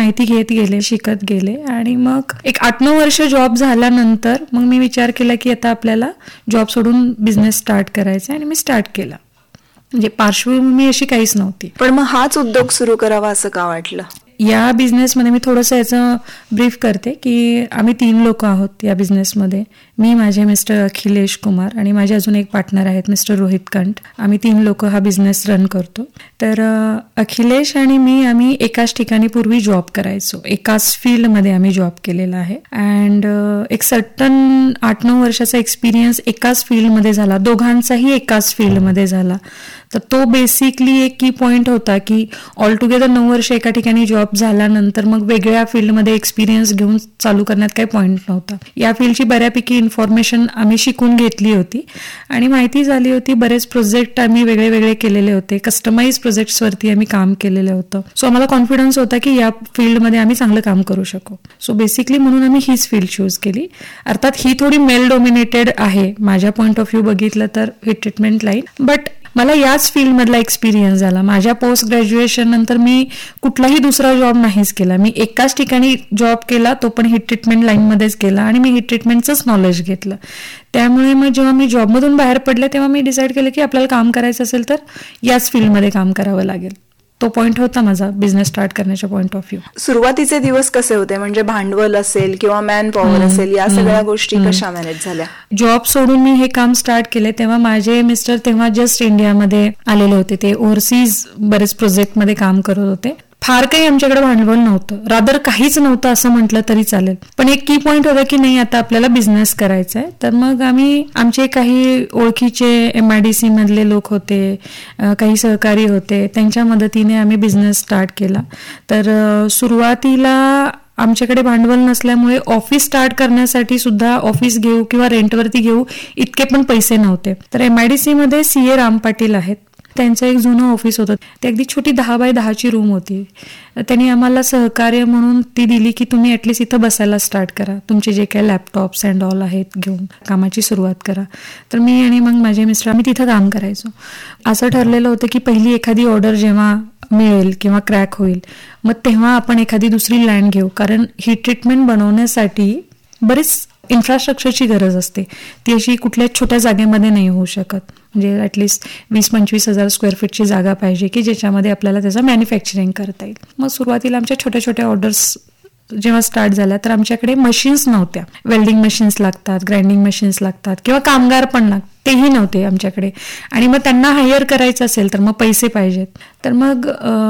माहिती घेत गेले, शिकत गेले. आणि मग एक 8-9 वर्ष जॉब झाल्यानंतर मग मी विचार केला की आता आपल्याला जॉब सोडून बिझनेस स्टार्ट करायचा आणि मी स्टार्ट केला. म्हणजे पार्श्वभूमी अशी काहीच नव्हती. पण मग हाच उद्योग सुरू करावा असं का वाटलं? या बिझनेसमध्ये मी थोडंसं याचं ब्रीफ करते की आम्ही 3 लोक आहोत या बिझनेसमध्ये. मी, माझे मिस्टर अखिलेश कुमार आणि माझे अजून एक पार्टनर आहेत मिस्टर रोहित कंठ. आम्ही 3 लोक हा बिझनेस रन करतो. तर अखिलेश आणि मी आम्ही एकाच ठिकाणी पूर्वी जॉब करायचो, एकाच फील्डमध्ये आम्ही जॉब केलेला आहे. अँड एक सर्टन 8-9 वर्षाचा एक्सपिरियन्स एकाच फील्डमध्ये झाला, दोघांचाही एकाच फील्डमध्ये झाला. तर तो बेसिकली एक की पॉईंट होता की ऑल टुगेदर 9 वर्ष एका ठिकाणी जॉब झाल्यानंतर मग वेगळ्या फील्डमध्ये एक्सपिरियन्स घेऊन चालू करण्यात काही पॉईंट नव्हता. या फील्डची बऱ्यापैकी इन्फॉर्मेशन आम्ही शिकून घेतली होती आणि माहिती झाली होती. बरेच प्रोजेक्ट आम्ही वेगळे वेगळे केलेले होते, कस्टमाइज प्रोजेक्ट्सवरती आम्ही काम केलेलं होतं. सो आम्हाला कॉन्फिडन्स होता की या फील्डमध्ये आम्ही चांगलं काम करू शकू. सो बेसिकली म्हणून आम्ही हीच फील्ड चूज केली. अर्थात ही थोडी मेल डॉमिनेटेड आहे माझ्या पॉईंट ऑफ व्ह्यू बघितलं तर, हीट ट्रीटमेंट लाईन. बट मला याच फील्डमधला एक्सपिरियन्स झाला. माझ्या पोस्ट ग्रॅज्युएशन नंतर मी कुठलाही दुसरा जॉब नाहीच केला. मी एकाच ठिकाणी जॉब केला, तो पण हीट ट्रीटमेंट लाईनमध्येच केला आणि मी हीट ट्रीटमेंटचंच नॉलेज घेतलं. त्यामुळे मग जेव्हा मी जॉबमधून बाहेर पडले तेव्हा मी डिसाईड केलं की आपल्याला काम करायचं असेल तर याच फील्डमध्ये काम करावं लागेल. तो पॉईंट होता माझा बिझनेस स्टार्ट करण्याच्या पॉईंट ऑफ व्ह्यू. सुरुवातीचे दिवस कसे होते? म्हणजे भांडवल असेल किंवा मॅन पॉवर असेल, या सगळ्या गोष्टी कशा मॅनेज झाल्या? जॉब सोडून मी हे काम स्टार्ट केले तेव्हा माझे मिस्टर तेव्हा जस्ट इंडियामध्ये आलेले होते. ते ओव्हरसीज बरेच प्रोजेक्टमध्ये काम करत होते. फार काही आमच्याकडे भांडवल नव्हतं, रादर काहीच नव्हतं असं म्हटलं तरी चालेल. पण एक की पॉईंट होता की नाही आता आपल्याला बिझनेस करायचा आहे. तर मग आम्ही आमचे काही ओळखीचे MIDC मधले लोक होते, काही सहकारी होते, त्यांच्या मदतीने आम्ही बिझनेस स्टार्ट केला. तर सुरुवातीला आमच्याकडे भांडवल नसल्यामुळे ऑफिस स्टार्ट करण्यासाठी सुद्धा ऑफिस घेऊ किंवा रेंटवरती घेऊ इतके पण पैसे नव्हते. तर MIDC मध्ये CA राम पाटील आहेत, त्यांचं एक जुनं ऑफिस होतं. ते अगदी छोटी 10x10ची रूम होती. त्यांनी आम्हाला सहकार्य म्हणून ती दिली की तुम्ही ॲटलिस्ट इथं बसायला स्टार्ट करा, तुमचे जे काही लॅपटॉप्स अँड ऑल आहेत घेऊन कामाची सुरुवात करा. तर मी आणि मग माझे मिस्टर आम्ही तिथं काम करायचो. असं ठरलेलं होतं की पहिली एखादी ऑर्डर जेव्हा मिळेल किंवा क्रॅक होईल मग तेव्हा आपण एखादी दुसरी लँड घेऊ, कारण हीट ट्रीटमेंट बनवण्यासाठी बरीच इन्फ्रास्ट्रक्चरची गरज असते. ती अशी कुठल्या छोट्या जागेमध्ये नाही होऊ शकत. म्हणजे ॲटलिस्ट 20-25 हजार स्क्वेअर फीटची जागा पाहिजे की ज्याच्यामध्ये आपल्याला त्याचं मॅन्युफॅक्चरिंग करता येईल. मग सुरुवातीला आमच्या छोट्या छोट्या ऑर्डर्स जेव्हा स्टार्ट झाल्या तर आमच्याकडे मशीन्स नव्हत्या. वेल्डिंग मशीन्स लागतात, ग्राइंडिंग मशीन्स लागतात किंवा कामगार पण लागतात, तेही नव्हते आमच्याकडे. आणि मग त्यांना हायर करायचं असेल तर मग पैसे पाहिजेत. तर मग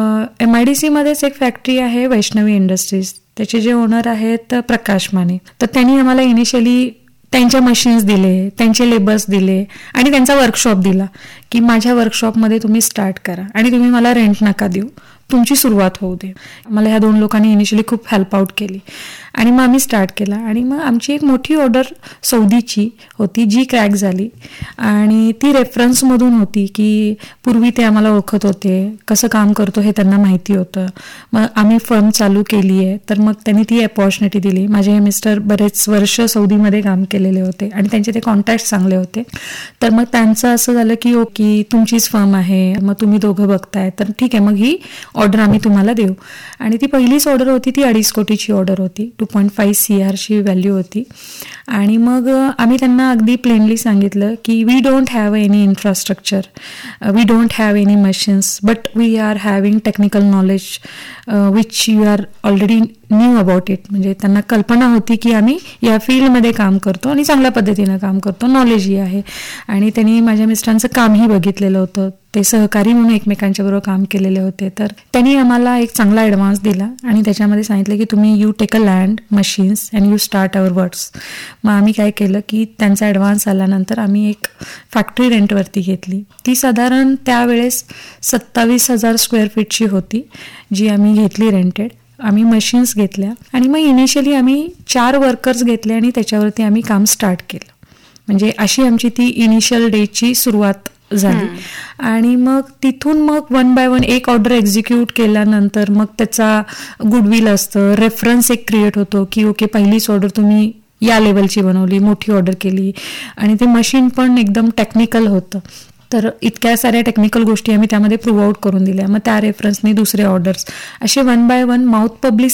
MIDC मध्येच एक फॅक्टरी आहे वैष्णवी इंडस्ट्रीज, त्याचे जे ओनर आहेत प्रकाश माने. तर त्यांनी आम्हाला इनिशियली त्यांच्या मशीन्स दिले, त्यांचे लेबर्स दिले आणि त्यांचा वर्कशॉप दिला की माझ्या वर्कशॉपमध्ये तुम्ही स्टार्ट करा आणि तुम्ही मला रेंट नका देऊ, तुमची सुरुवात होऊ दे. मला ह्या 2 लोकांनी इनिशियली खूप हेल्प आउट केली आणि मग आम्ही स्टार्ट केला. आणि मग आमची एक मोठी ऑर्डर सौदीची होती जी क्रॅक झाली आणि ती रेफरन्समधून होती की पूर्वी ते आम्हाला ओळखत होते, कसं काम करतो हे त्यांना माहिती होतं. मग आम्ही फर्म चालू केली आहे, तर मग त्यांनी ती अपॉर्च्युनिटी दिली. माझे मिस्टर बरेच वर्ष सौदीमध्ये काम केलेले होते आणि त्यांचे ते कॉन्टॅक्ट चांगले होते. तर मग त्यांचं असं झालं की ओके तुमचीच फर्म आहे, मग तुम्ही दोघं बघताय तर ठीक आहे, मग ही ऑर्डर आम्ही तुम्हाला देऊ. आणि ती पहिलीच ऑर्डर होती, ती 2.5 कोटीची ऑर्डर होती, 2.5 CRची व्हॅल्यू होती. आणि मग आम्ही त्यांना अगदी प्लेनली सांगितलं की we don't have any infrastructure, we don't have any machines, but we R having technical knowledge which you R already knew about it. म्हणजे त्यांना कल्पना होती की आम्ही या फील्डमध्ये काम करतो आणि चांगल्या पद्धतीनं काम करतो, नॉलेजही आहे. आणि त्यांनी माझ्या मिस्टरांचं कामही बघितलेलं होतं, ते सहकारी म्हणून एकमेकांच्या बरोबर काम केलेले होते. तर त्यांनी आम्हाला एक चांगला ॲडव्हान्स दिला आणि त्याच्यामध्ये सांगितलं की तुम्ही you take a land, machines and you start our works. मग आम्ही काय केलं की त्यांचा ॲडव्हान्स आल्यानंतर आम्ही एक फॅक्टरी रेंटवरती घेतली. ती साधारण त्यावेळेस 27,000 स्क्वेअर फीटची होती जी आम्ही घेतली रेंटेड. आम्ही मशीन्स घेतल्या आणि मग इनिशियली आम्ही 4 वर्कर्स घेतले आणि त्याच्यावरती आम्ही काम स्टार्ट केलं. म्हणजे अशी आमची ती इनिशियल डेची सुरुवात झाली. आणि मग तिथून मग 1 by 1 एक ऑर्डर एक्झिक्यूट केल्यानंतर मग त्याचा गुडविल असतं, रेफरन्स एक क्रिएट होतो की ओके पहिलीच ऑर्डर तुम्ही या लेवलची बनवली, मोठी ऑर्डर केली आणि ते मशीन पण एकदम टेक्निकल होतं. तर इतक्या साऱ्या टेक्निकल गोष्टी आम्ही त्यामध्ये प्रूव्ह आउट करून दिल्या. मग त्या रेफरन्सने दुसरे ऑर्डर्स असे 1 by 1 माउथ पब्लिक